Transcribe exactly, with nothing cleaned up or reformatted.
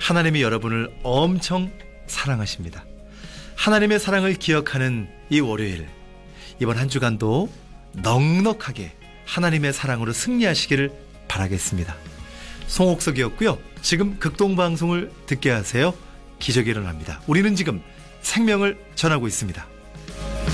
하나님이 여러분을 엄청 사랑하십니다. 하나님의 사랑을 기억하는 이 월요일, 이번 한 주간도 넉넉하게 하나님의 사랑으로 승리하시기를 바라겠습니다. 송옥석이었고요. 지금 극동방송을 듣게 하세요. 기적이 일어납니다. 우리는 지금 생명을 전하고 있습니다.